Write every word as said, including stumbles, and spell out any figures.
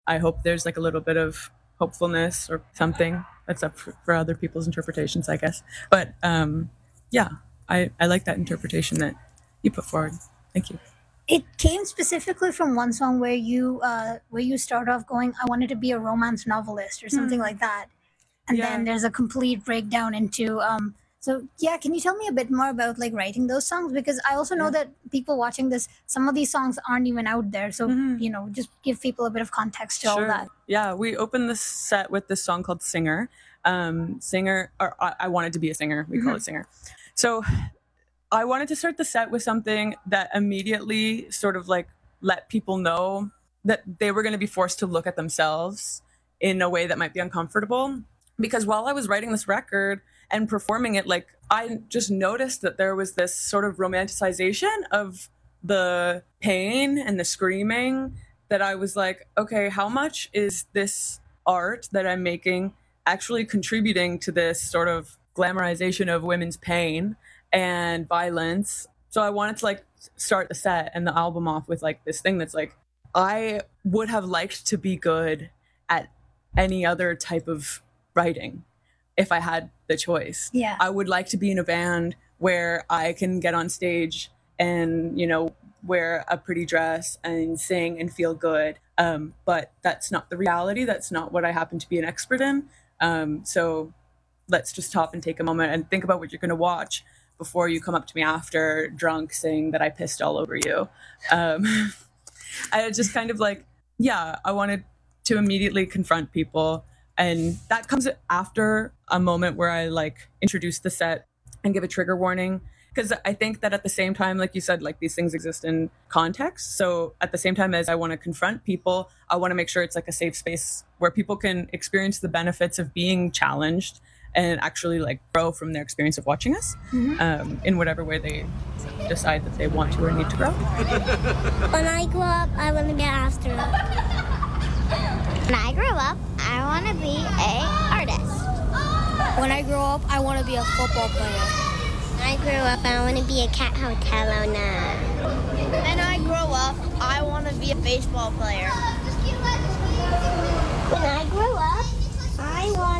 I hope there's like a little bit of hopefulness or something. That's up for, for other people's interpretations, I guess. But um, yeah, I, I like that interpretation that you put forward. Thank you. It came specifically from one song where you uh, where you start off going, "I wanted to be a romance novelist" or something like that, and Yeah. then there's a complete breakdown into. Um, so yeah, can you tell me a bit more about like writing those songs? Because I also know Yeah. that people watching this, some of these songs aren't even out there. So Mhm. you know, just give people a bit of context to all that. Yeah, we opened this set with this song called Singer. Um, singer, or I, I wanted to be a singer. We call it Singer. So I wanted to start the set with something that immediately sort of like let people know that they were going to be forced to look at themselves in a way that might be uncomfortable. Because while I was writing this record and performing it, like I just noticed that there was this sort of romanticization of the pain and the screaming that I was like, okay, how much is this art that I'm making actually contributing to this sort of glamorization of women's pain and violence? So I wanted to like start the set and the album off with like this thing that's like, I would have liked to be good at any other type of writing if I had the choice. Yeah. I would like to be in a band where I can get on stage and, you know, wear a pretty dress and sing and feel good. Um, but that's not the reality. That's not what I happen to be an expert in. Um, so let's just stop and take a moment and think about what you're going to watch before you come up to me after drunk saying that I pissed all over you. Um, I just kind of like, yeah, I wanted to immediately confront people. And that comes after a moment where I like introduce the set and give a trigger warning. Because I think that at the same time, like you said, like these things exist in context. So at the same time as I want to confront people, I want to make sure it's like a safe space where people can experience the benefits of being challenged and actually like grow from their experience of watching us um, in whatever way they decide that they want to or need to grow. When I grow up, I want to be an astronaut. When I grow up, I want to be an artist. When I grow up, I want to be a football player. When I grow up, I want to be a cat hotel owner. When I grow up, I want to be a baseball player. When I grow up, I want